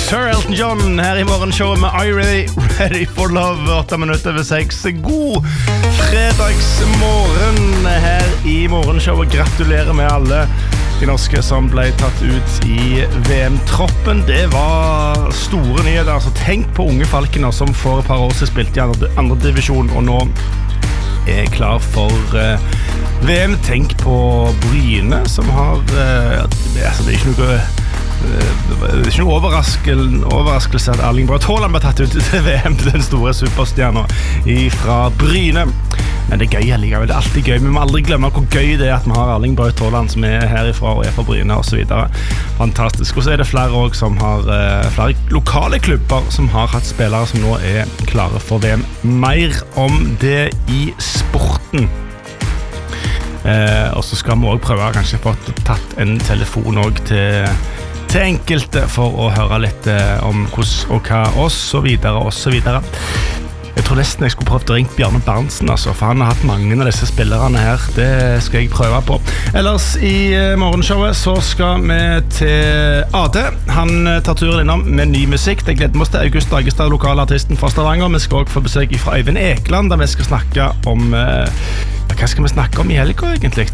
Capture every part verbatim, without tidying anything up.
Sir Elton John her I morgenshowet med Are You Ready? Ready for Love, åtte minutter over seks. God fredagsmorgen her I morgenshowet. Gratulerer med alle de norske som ble tatt ut I V M-troppen. Det var store nyheter. Altså, tenk på unge falkener som for et par år siden spilte I andre, andre divisjon, og nå er klar for uh, V M. Tenk på Bryne, som har uh, altså, det er ikke noe Det er ikke noe overraskelse, overraskelse at Erling Braut Haaland ble tatt ut til V M, den store superstjernen fra Bryne. Men det er gøy allikevel, det er alltid gøy. Vi må aldri glemme hvor gøy det er at vi har Erling Braut Haaland som er herifra og er fra Bryne og så videre. Fantastisk. Og så er det flere også som har, flere lokale klubber som har hatt spillere som nå er klare for V M. Mer om det I sporten. Eh, og så skal vi også prøve kanskje få tatt en telefon også til til enkelte for å høre litt om hvordan og hva og så videre og så videre. Jeg tror nesten jeg skulle prøvd å ringe Bjarne Berntsen, altså, for han har hatt mange av disse spillerne her. Det skal jeg prøve på. Ellers I morgenshowet så skal vi til Ade. Han tar turen innom med ny musikk. Det gleder vi oss til. August Dagestad, lokale artisten fra Stavanger. Vi skal også få besøk fra Øyvind Ekeland, der vi skal snakke om ja, hva skal vi snakke om I helga egentlig?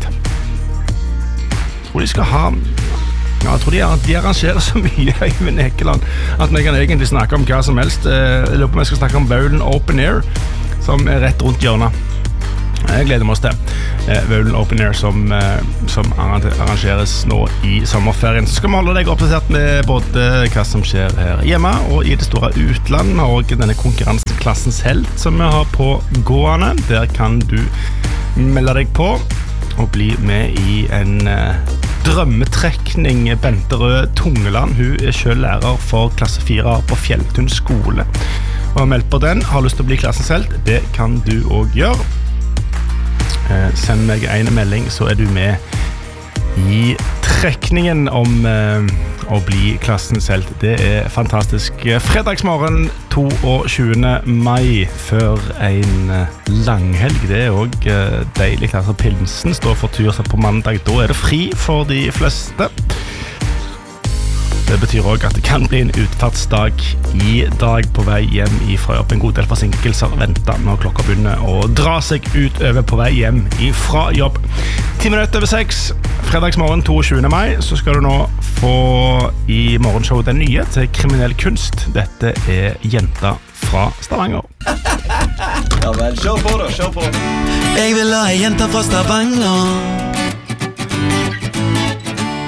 Jeg tror de skal ha Ja, jeg tror de, de arrangerer så mye I Ekeland at vi kan egentlig snakke om hva som helst. Jeg lurer på om jeg skal snakke om Vaulen Open Air, som er rett rundt hjørnet. Jeg gleder meg til Vaulen Open Air, som, som arrangeres nå I sommerferien. Så skal vi holde deg oppdatert med både hva som skjer her hjemme og I det store utland, og denne konkurranseklassens helt som vi har på gående. Der kan du melde deg på og bli med I en drømmetrekning. Bente Rød Tungeland, hun er selv lærer for klasse fire på Fjelltun skole og har meldt på den. Har lyst til å bli klassens helt? Det kan du også gjøre. Eh, send meg en melding, så er du med I trekningen om eh, å bli klassens helt. Det er fantastisk. Fredagsmorgen tjueto mai før en langhelg. Det er også deilig. Altså, Pilsen står for tur på mandag. Da er det fri for de fleste. Det betyr også at det kan bli en utfartsdag I dag på vei hjem fra jobb. En god del forsinkelser venter når klokka begynner å dra seg ut over på vei hjem fra jobb. ti minutter over seks, fredagsmorgen tjueto mai, så skal du nå få I morgenshowet den nye til kriminell kunst. Dette er Jenta fra Stavanger. Ja vel, kjør på da, kjør på. Jeg vil ha en jenta fra Stavanger.